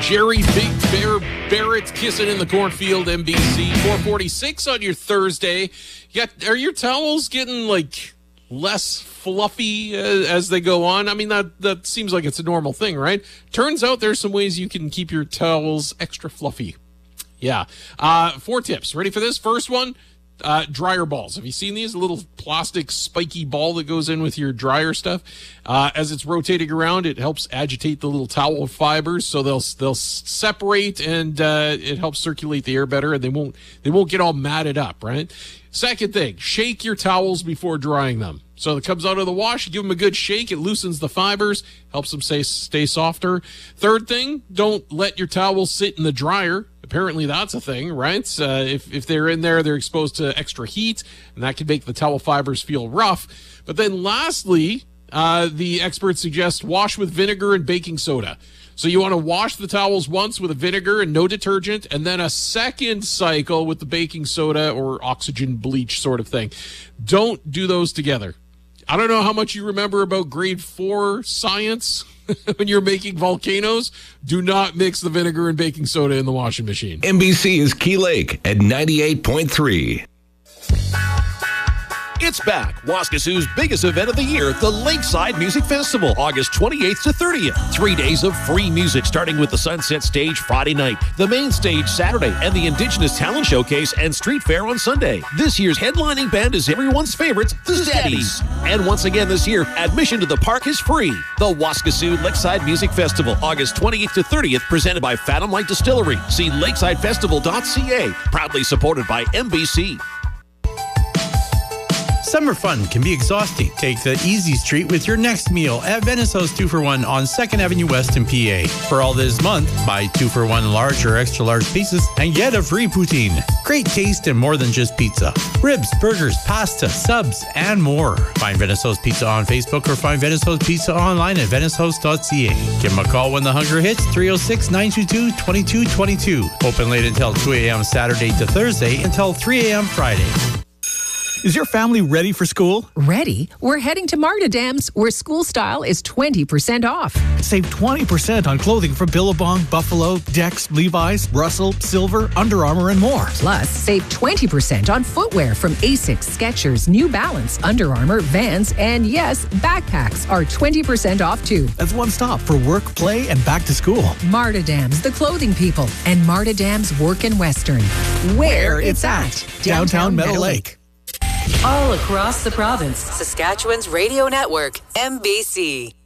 Jerry Big Bear Barrett kissing in the cornfield, NBC. 446 on your Thursday. Are your towels getting like less fluffy as they go on? I mean, that seems like it's a normal thing, right? Turns out there's some ways you can keep your towels extra fluffy. Yeah. 4 tips. Ready for this? First one, dryer balls. Have you seen these? A little plastic spiky ball that goes in with your dryer stuff. As it's rotating around, it helps agitate the little towel fibers, so they'll separate, and it helps circulate the air better, and they won't get all matted up, right? Second thing, shake your towels before drying them. So it comes out of the wash, give them a good shake. It loosens the fibers, helps them stay softer. Third thing, don't let your towels sit in the dryer. Apparently that's a thing, right? If they're in there, they're exposed to extra heat, and that can make the towel fibers feel rough. But then lastly, the experts suggest wash with vinegar and baking soda. So you want to wash the towels once with a vinegar and no detergent, and then a second cycle with the baking soda or oxygen bleach sort of thing. Don't do those together. I don't know how much you remember about grade 4 science when you're making volcanoes. Do not mix the vinegar and baking soda in the washing machine. NBC is Key Lake at 98.3. It's back. Waskasoo's biggest event of the year, the Lakeside Music Festival, August 28th to 30th. 3 days of free music, starting with the Sunset Stage Friday night, the main stage Saturday, and the Indigenous Talent Showcase and Street Fair on Sunday. This year's headlining band is everyone's favorite, the Steadies. And once again this year, admission to the park is free. The Waskasoo Lakeside Music Festival, August 28th to 30th, presented by Phantom Light Distillery. See lakesidefestival.ca. Proudly supported by NBC. Summer fun can be exhausting. Take the easy street with your next meal at Venice House 2-for-1 on 2nd Avenue West in PA. For all this month, buy 2-for-1 large or extra large pizzas and get a free poutine. Great taste and more than just pizza. Ribs, burgers, pasta, subs, and more. Find Venice House Pizza on Facebook or find Venice House Pizza online at venicehouse.ca. Give them a call when the hunger hits, 306-922-2222. Open late until 2 a.m. Saturday to Thursday until 3 a.m. Friday. Is your family ready for school? Ready? We're heading to Marta Dams, where school style is 20% off. Save 20% on clothing from Billabong, Buffalo, Dex, Levi's, Russell, Silver, Under Armour, and more. Plus, save 20% on footwear from Asics, Skechers, New Balance, Under Armour, Vans, and yes, backpacks are 20% off too. That's one stop for work, play, and back to school. Marta Dams, the clothing people, and Marta Dams Work in Western. Where it's at. Downtown Meadow Lake. All across the province, Saskatchewan's radio network, NBC.